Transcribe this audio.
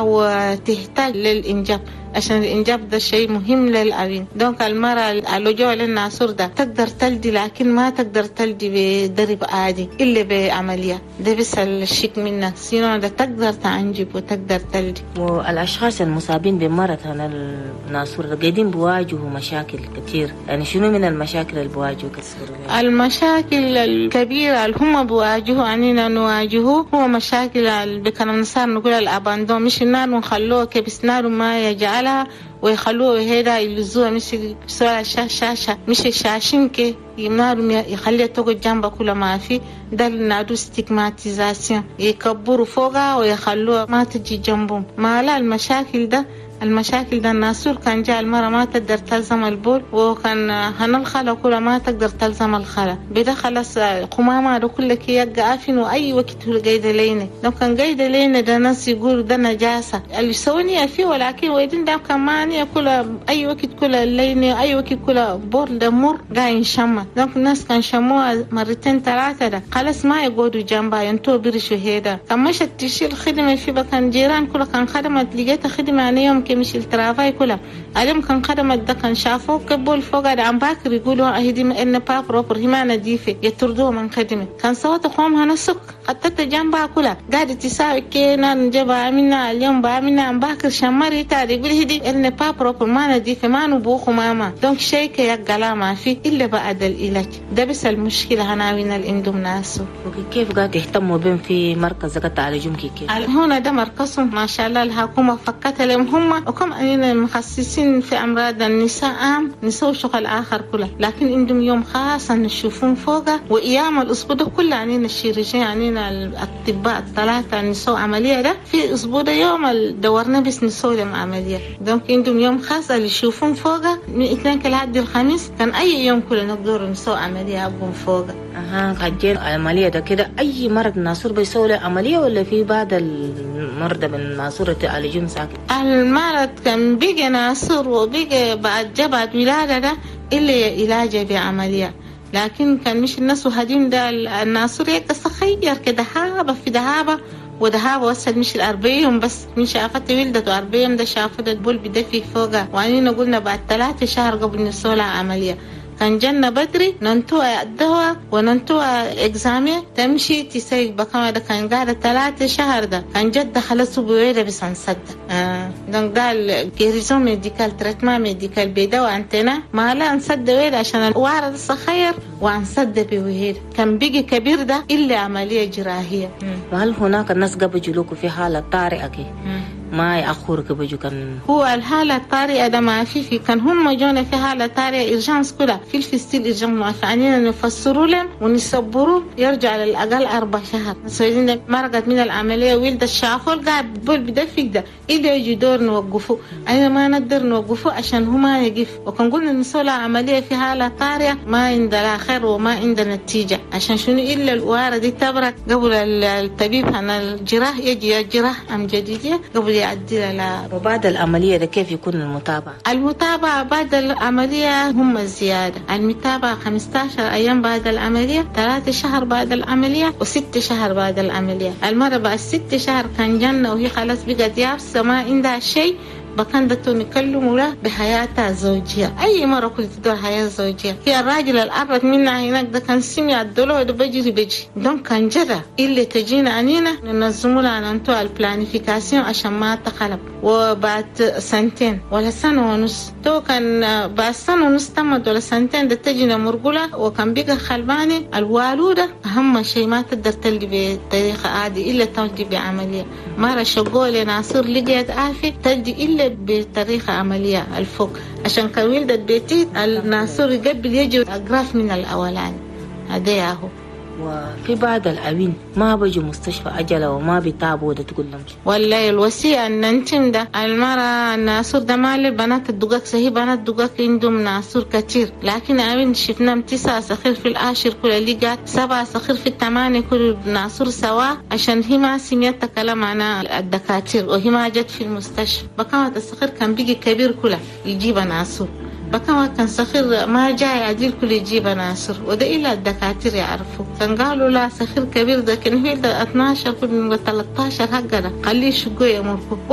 وتحتاج للإنجاب، عشان الإنجاب ده شيء مهم للأبين. دونك المرأة اللجوء للناسور ده تقدر تلدي، لكن ما تقدر تلدي بدرب عادي إلا بعملية. ده بس الشيك منها، سينو ده تقدر تنجب وتقدر تلدي. والأشخاص المصابين بمرض الناسور قاعدين بيواجهوا مشاكل كتير، يعني شنو من المشاكل اللي بيواجهوا كثير؟ المشاكل الكبيرة اللي هم بيواجهوا عنينا نواجهه هو مشاكل اللي كنا نصار نقول الأباندون، مش النار ونخلوه كبس نار ما يجعلها ويخلوه هيدا يلزوها، مش سواء شاشة مش شاشين كي يمنارهم يخليها تقعد جنبها كل ما في. ده اللي نادو ستيغماتيزاسيون، يكبروا فوقها ويخلوها ما تجي جنبهم. ما لا المشاكل ده الناسور كان جاء المرأة ما تقدر تلزم البول، وكان هنالخلا كلها ما تقدر تلزم الخلا، بدا خلاص قمامة ده كله كي يقع عافين، وأي وقت هو قايدة لينا. لو كان قايدة لينا ده ناس يقول ده نجاسة اللي سووني فيه، ولكن ويدين ده كان ماني كلها أي وقت كلها لينا، أي وقت كلها بول ده مر قاين شمة. دونك الناس كان شموها مرتين ثلاثة ده خلاص ما يقعدوا جنبها ينتو برشوا هيدا. كان مشت تشيل خدمة في بكان جيران كلها كان خدمت لقيتها خدمة عن يوم مش الترافاي كلها عليهم كان خدمت ده كان شافوه كبول فوق ده عم باكر يقولوا اهدي ان با بروبر هي ما نظيفه يطردوه من خدمه. كان صوت قومها نسك حطت جنبها كلها قاعده تساوي كينا نجيبها منا اليوم بعملنا عم باكر شمري تاري يقول هدي ان با بروبر ما نظيفه ما نبوخ ماما. دونك شيء يقلا ما في الا بعد العلاج ده. بس المشكله هناوينا الاندوم ناسو. كيف قاعد تهتموا بهم في مركز تعالجهم كيف؟ هنا ده مركزهم ما شاء الله الحكومه فكت لهم هم، وكم أننا مخصصين في أمراض النساء نسوي شغل آخر كله، لكن عندهم يوم خاص نشوفون فوقه. وأيام الأسبوع ده كله عنينا الشيرجين عنينا الأطباء الثلاثة نسوي عملية ده في أسبوع ده يوم دورنا بس نسوي لهم عملية. دونك عندهم يوم خاص اللي يشوفون فوقه من اثنين لحد الخميس، كان أي يوم كله نقدر نسوي عملية أبون فوقه. قدين عملية ده كده أي مرض ناسور بيسوي له عملية ولا في بعد المرضى بالناسور تعالجون ساكت؟ المرض كان بيجي ناسور وبيجي بعد ولادة ده إلا علاجه بعملية، لكن كان مش الناس وهدين ده الناسور يكسخير كده هابة في دهابة ودهابة وصل مش 40 بس من شافت ولدته 40 ده شافت البول بدفي فوقها. وعنينا قلنا بعد 3 شهر قبل نسوي لها عملية. كان جنة بدري ننتوى الدواء وننتوى إكزامي تمشي تسيق بكما ده كان قاعدة 3 شهر ده كان جد خلصوا بويرة بس هنصدق. دونك ده الجيريزون ميديكال تريتمان ميديكال بيدوا عندنا ما لا نصدق ويرة عشان الوارد الصخير وهنصدق بويرة. كان بيجي كبير ده إلا عملية جراحية. وهل هناك الناس قبل جلوكوا في حالة طارئة كي ما يأخرك بجو؟ كان هو الحالة الطارئة ده ما في كان هم جونا في حالة طارئة إرجانس كلها في الفستيل إرجام فعنينا نفسروا لهم ونصبروا يرجع على الأقل 4 شهر. سوينا مرقت من العملية ولد الشافول قاعد بول بدفق ده إلا يجي دور نوقفه. أنا ما نقدر نوقفه عشان هو ما يقف. وكان قلنا نسوي عملية في حالة طارئة ما عندنا خير وما عندنا نتيجة عشان شنو إلا الوارة دي تبرك قبل الطبيب عن الجراح يجي الجراح أم جديدية قبل يعدي لها. وبعد العملية ده كيف يكون المتابعة بعد العملية هم الزيادة. المتابعة 15 أيام بعد العملية، 3 شهر بعد العملية و6 شهر بعد العملية. المرة بعد 6 شهر كان جنة وهي خلاص بقت يابسة ما عندها شيء بكان دكتور نكلمه له بحياتها الزوجية. أي مرة كنت تدور حياة زوجية هي الراجل الأرض منا هناك ده كان سمع الدلوع ده بيجي دون كان جدا اللي تجينا عنينا ننظموا لها ننتو البلانيفيكاسيون عشان ما تخلب. وبعد 2 سنين ولا 1.5 سنة تو كان بعد 1.5 سنة تمت ولا 2 سنين ده تجينا مرقلة وكان بيقى خلباني الوالودة. أهم شيء ما تقدر تلقي بطريقة عادي إلا تلقي بعملية. مرة شغولة ناصر لقيت عافية تلقي إلا بطريقة عملية الفوق عشان كان ولدت بيتي الناصر قبل يجي أقراف من الأولاني هذا ياهو. وفي بعض الأبين ما بيجوا مستشفى أجل وما بيتابعوا ده تقول لهم والله الوسيء أن ننتم ده المرة الناصر ده مال البنات الدقاق صحيح بنات الدقاق عندهم ناصر كتير لكن أبين شفناهم 9 صخير في العاشر كل اللي قات 7 صخير في 8 كل ناصر سوا عشان هي ما سميت تكلم عنا الدكاتير وهي ما جت في المستشفى. بكامة الصخير كان بيجي كبير كله يجيب ناصر بكما كان صخير ما جاي عديل كل يجيب ناصر وده إلا الدكاترة يعرفوا. كان قالوا لا صخير كبير ده كان هو ده 12 كل 13 هكذا خليه شقوي يمركو